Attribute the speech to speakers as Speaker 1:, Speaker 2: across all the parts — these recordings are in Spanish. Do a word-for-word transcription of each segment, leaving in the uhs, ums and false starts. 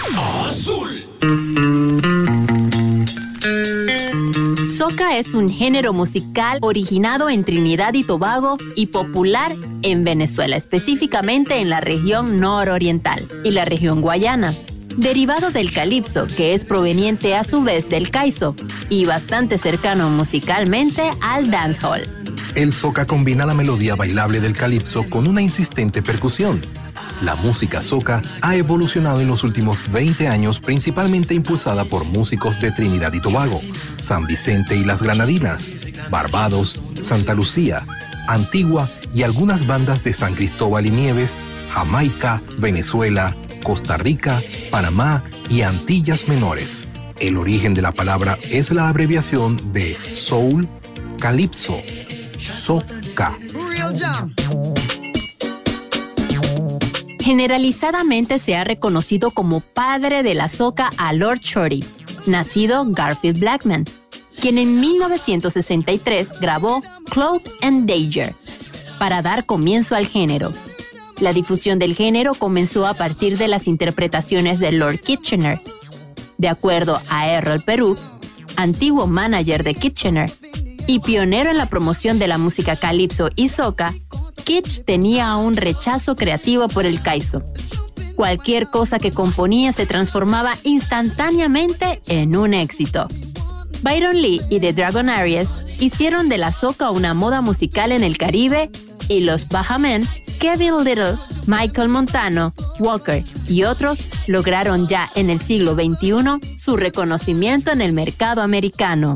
Speaker 1: Azul.
Speaker 2: Soca es un género musical originado en Trinidad y Tobago y popular en Venezuela, específicamente en la región nororiental y la región guayana. Derivado del calipso, que es proveniente a su vez del caizo y bastante cercano musicalmente al dancehall.
Speaker 3: El soca combina la melodía bailable del calipso con una insistente percusión. La música soca ha evolucionado en los últimos veinte años, principalmente impulsada por músicos de Trinidad y Tobago, San Vicente y las Granadinas, Barbados, Santa Lucía, Antigua y algunas bandas de San Cristóbal y Nieves, Jamaica, Venezuela, Costa Rica, Panamá y Antillas Menores. El origen de la palabra es la abreviación de soul, calipso, soca.
Speaker 2: Generalizadamente se ha reconocido como padre de la soca a Lord Shorty, nacido Garfield Blackman, quien en mil novecientos sesenta y tres grabó Cloak and Dagger para dar comienzo al género. La difusión del género comenzó a partir de las interpretaciones de Lord Kitchener. De acuerdo a Errol Perú, antiguo manager de Kitchener y pionero en la promoción de la música calipso y soca, Kitch tenía un rechazo creativo por el caizo. Cualquier cosa que componía se transformaba instantáneamente en un éxito. Byron Lee y The Dragonaires hicieron de la soca una moda musical en el Caribe y los Bajamen, Kevin Little, Michael Montano, Walker y otros lograron ya en el siglo veintiuno su reconocimiento en el mercado americano.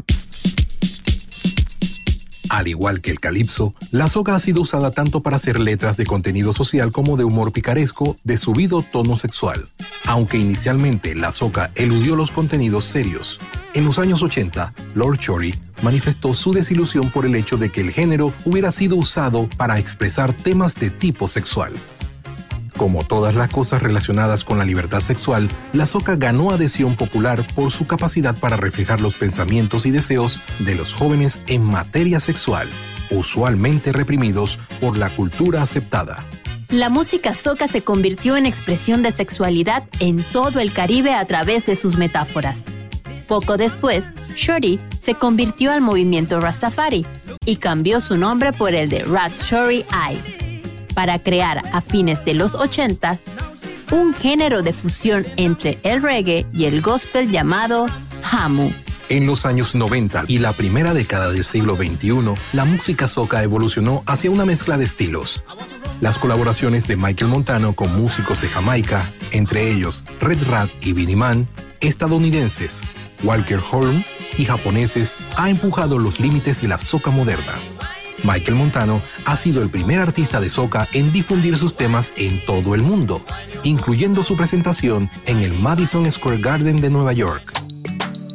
Speaker 3: Al igual que el calipso, la soca ha sido usada tanto para hacer letras de contenido social como de humor picaresco de subido tono sexual. Aunque inicialmente la soca eludió los contenidos serios, en los años ochenta, Lord Shorty manifestó su desilusión por el hecho de que el género hubiera sido usado para expresar temas de tipo sexual. Como todas las cosas relacionadas con la libertad sexual, la soca ganó adhesión popular por su capacidad para reflejar los pensamientos y deseos de los jóvenes en materia sexual, usualmente reprimidos por la cultura aceptada.
Speaker 2: La música soca se convirtió en expresión de sexualidad en todo el Caribe a través de sus metáforas. Poco después, Shorty se convirtió al movimiento Rastafari y cambió su nombre por el de Ras Shorty I, para crear a fines de los ochenta un género de fusión entre el reggae y el gospel llamado Hamu.
Speaker 3: En los años noventa y la primera década del siglo veintiuno, la música soca evolucionó hacia una mezcla de estilos. Las colaboraciones de Michael Montano con músicos de Jamaica, entre ellos Red Rat y Beenie Man, estadounidenses, Walker Horn y japoneses, ha empujado los límites de la soca moderna. Michael Montano ha sido el primer artista de soca en difundir sus temas en todo el mundo, incluyendo su presentación en el Madison Square Garden de Nueva York.